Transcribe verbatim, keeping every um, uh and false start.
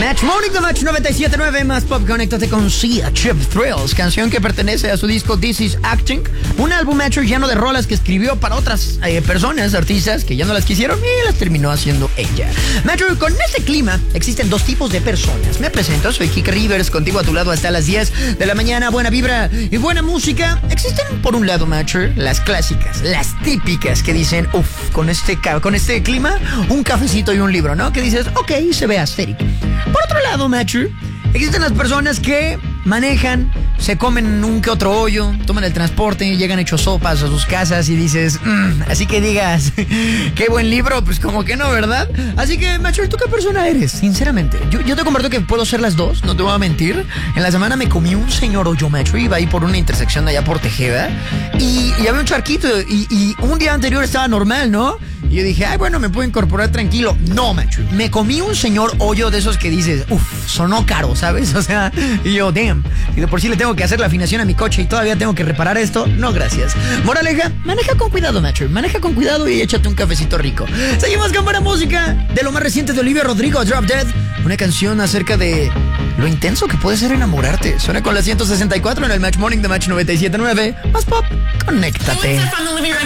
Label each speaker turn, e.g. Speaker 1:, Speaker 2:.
Speaker 1: Match Morning de Match noventa y siete punto nueve más pop. Conéctate con Sia Chip Thrills, canción que pertenece a su disco This Is Acting, un álbum hecho lleno de rolas que escribió para otras eh, personas, artistas que ya no las quisieron y las terminó haciendo ella. Metro, con este clima existen dos tipos de personas. Me presento, soy Kike Rivers, contigo a tu lado hasta las diez de la mañana. Buena vibra y buena música. Existen por un lado, Metro, las clásicas, las típicas que dicen, uff, con este, con este clima, un cafecito y un libro, ¿no? Que dices, ok, se ve astérico. Por otro lado, Matthew, existen las personas que manejan, se comen un que otro hoyo, toman el transporte, llegan hechos sopas a sus casas y dices, mmm, así que digas, qué buen libro, pues como que no, ¿verdad? Así que, Matthew, ¿tú qué persona eres? Sinceramente, yo, yo te comparto que puedo ser las dos, no te voy a mentir. En la semana me comí un señor hoyo, Matthew, iba ahí por una intersección de allá por Tejeda y, y había un charquito y, y un día anterior estaba normal, ¿no? Y yo dije, ay, bueno, me puedo incorporar tranquilo. No, macho, me comí un señor hoyo de esos que dices, uff, sonó caro, ¿sabes? O sea, y yo, damn, y de por sí le tengo que hacer la afinación a mi coche y todavía tengo que reparar esto. No, gracias. Moraleja, maneja con cuidado, macho, maneja con cuidado y échate un cafecito rico. Seguimos con buena música de lo más reciente de Olivia Rodrigo, Drop Dead, una canción acerca de lo intenso que puede ser enamorarte. Suena con la ciento sesenta y cuatro en el Match Morning de Match noventa y siete punto nueve. Más pop, conéctate.